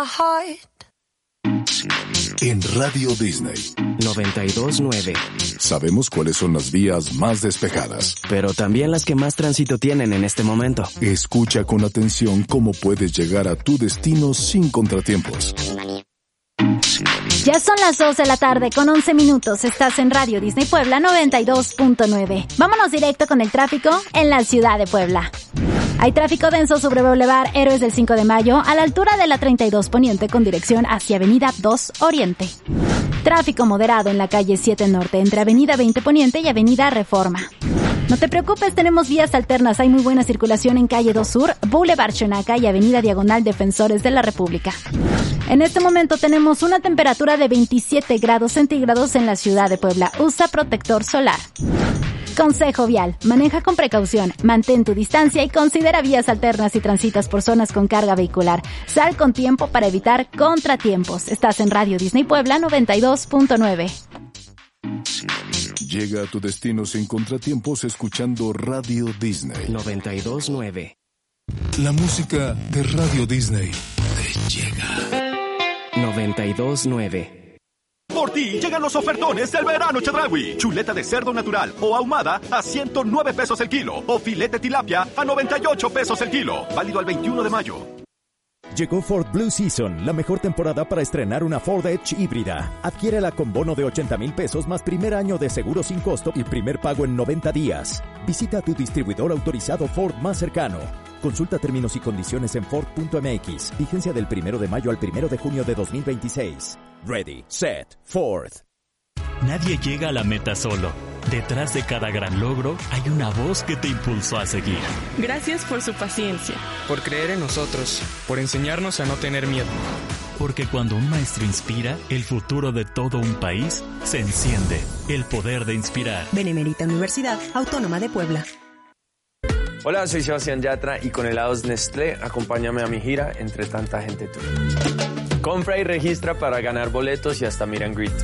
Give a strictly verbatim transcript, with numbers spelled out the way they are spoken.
En Radio Disney noventa y dos punto nueve. Sabemos cuáles son las vías más despejadas, pero también las que más tránsito tienen en este momento. Escucha con atención cómo puedes llegar a tu destino sin contratiempos. Ya son las dos de la tarde con once minutos. Estás en Radio Disney Puebla noventa y dos punto nueve. Vámonos directo con el tráfico en la ciudad de Puebla. Hay tráfico denso sobre Boulevard Héroes del cinco de mayo a la altura de la treinta y dos Poniente con dirección hacia Avenida dos Oriente. Tráfico moderado en la calle siete Norte entre Avenida veinte Poniente y Avenida Reforma. No te preocupes, tenemos vías alternas. Hay muy buena circulación en calle dos Sur, Boulevard Xonaca y Avenida Diagonal Defensores de la República. En este momento tenemos una temperatura de veintisiete grados centígrados en la ciudad de Puebla. Usa protector solar. Consejo vial: maneja con precaución, mantén tu distancia y considera vías alternas y transitas por zonas con carga vehicular. Sal con tiempo para evitar contratiempos. Estás en Radio Disney Puebla noventa y dos punto nueve. Llega a tu destino sin contratiempos escuchando Radio Disney noventa y dos punto nueve. La música de Radio Disney te llega. noventa y dos punto nueve. Por ti llegan los ofertones del verano Chedraui. Chuleta de cerdo natural o ahumada a ciento nueve pesos el kilo. O filete tilapia a noventa y ocho pesos el kilo. Válido al veintiuno de mayo. Llegó Ford Blue Season, la mejor temporada para estrenar una Ford Edge híbrida. Adquiérela con bono de ochenta mil pesos más primer año de seguro sin costo y primer pago en noventa días. Visita a tu distribuidor autorizado Ford más cercano. Consulta términos y condiciones en Ford punto M X. Vigencia del primero de mayo al primero de junio de dos mil veintiséis. Ready, set, Ford. Nadie llega a la meta solo. Detrás de cada gran logro hay una voz que te impulsó a seguir. Gracias por su paciencia. Por creer en nosotros. Por enseñarnos a no tener miedo. Porque cuando un maestro inspira, el futuro de todo un país se enciende. El poder de inspirar. Benemérita Universidad Autónoma de Puebla. Hola, soy Sebastián Yatra y con helados Nestlé, acompáñame a mi gira Entre Tanta Gente Tour. Compra y registra para ganar boletos y hasta meet and greet.